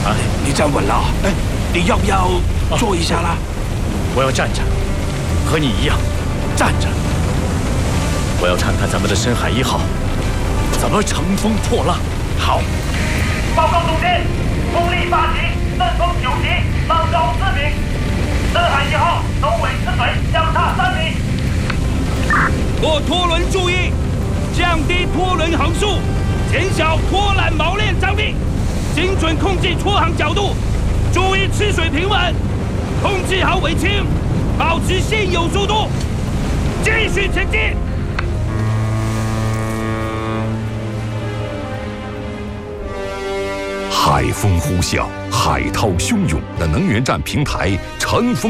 哎， 你站稳了。哎，你要不要坐一下啦？ 我要站着，和你一样，站着。我要看看咱们的深海1号怎么乘风破浪。好。 报告总监，风力8级，阵风9级，浪高4米。深海1号首尾吃水，相差3米。 过拖轮注意，降低拖轮航速，减小拖缆锚链张力，精准控制拖航角度，注意吃水平稳，控制好尾倾，保持现有速度，继续前进。 海风呼啸，海涛汹涌的能源站平台乘风